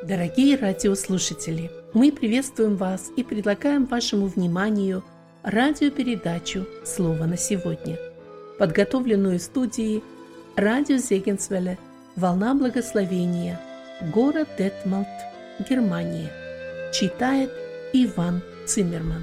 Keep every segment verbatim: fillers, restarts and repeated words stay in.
Дорогие радиослушатели, мы приветствуем вас и предлагаем вашему вниманию радиопередачу «Слово на сегодня», подготовленную в студии радио Зегенсвелле «Волна благословения», город Детмалт, Германия. Читает Иван Циммерман.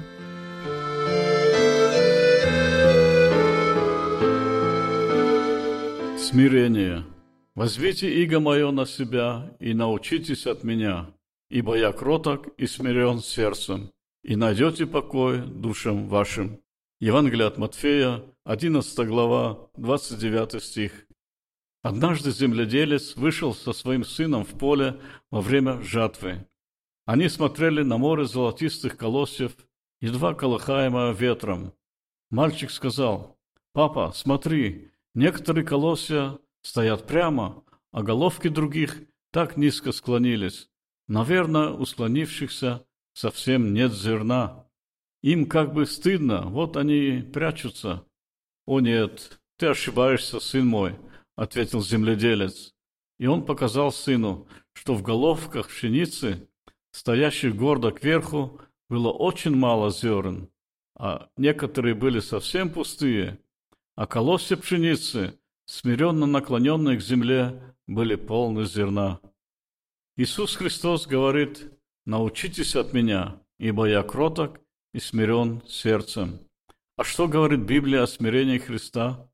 Смирение. Возьмите иго мое на себя и научитесь от меня, ибо я кроток и смирен сердцем, и найдете покой душам вашим. Евангелие от Матфея, одиннадцатая глава, двадцать девятый стих. Однажды земледелец вышел со своим сыном в поле во время жатвы. Они смотрели на море золотистых колосьев, едва колыхаемое ветром. Мальчик сказал: «Папа, смотри, некоторые колосья стоят прямо, а головки других так низко склонились. Наверное, у склонившихся совсем нет зерна. Им как бы стыдно, вот они прячутся». «О нет, ты ошибаешься, сын мой», — ответил земледелец. И он показал сыну, что в головках пшеницы, стоящих гордо кверху, было очень мало зерен, а некоторые были совсем пустые, а колосья пшеницы, смиренно наклоненные к земле, были полны зерна. Иисус Христос говорит: «Научитесь от меня, ибо я кроток и смирен сердцем». А что говорит Библия о смирении Христа?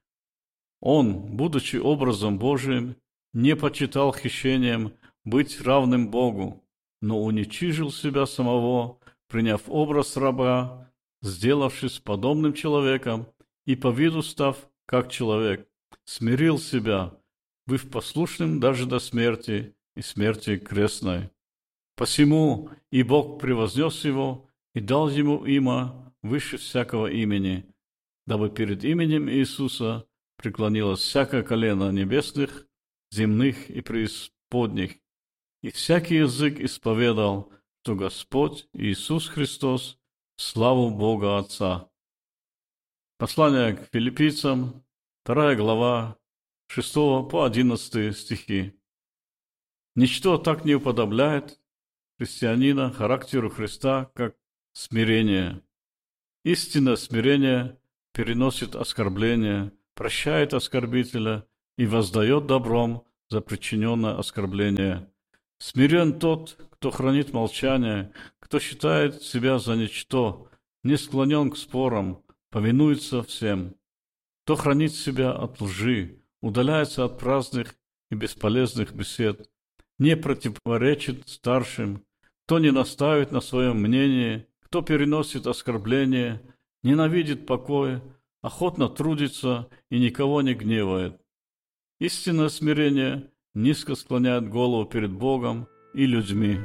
Он, будучи образом Божиим, не почитал хищением быть равным Богу, но уничижил себя самого, приняв образ раба, сделавшись подобным человеком и по виду став как человек, смирил себя, быв послушным даже до смерти и смерти крестной. Посему и Бог превознес его и дал ему имя выше всякого имени, дабы перед именем Иисуса преклонилось всякое колено небесных, земных и преисподних, и всякий язык исповедал, что Господь Иисус Христос в славу Бога Отца. Послание к филиппийцам, вторая глава, шестого по одиннадцатый стихи. Ничто так не уподобляет христианина характеру Христа, как смирение. Истинное смирение переносит оскорбление, прощает оскорбителя и воздает добром за причиненное оскорбление. Смирен тот, кто хранит молчание, кто считает себя за ничто, не склонен к спорам, повинуется всем. Кто хранит себя от лжи, удаляется от праздных и бесполезных бесед, не противоречит старшим, кто не настаивает на своем мнении, кто переносит оскорбление, ненавидит покой, охотно трудится и никого не гневает. Истинное смирение низко склоняет голову перед Богом и людьми.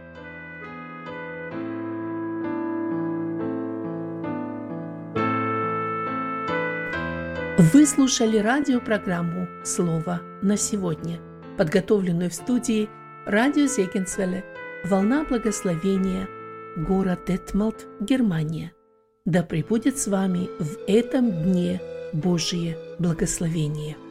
Вы слушали радиопрограмму «Слово на сегодня», подготовленную в студии радио Зегенсвелле «Волна благословения», город Детмалт, Германия. Да пребудет с вами в этом дне Божие благословение.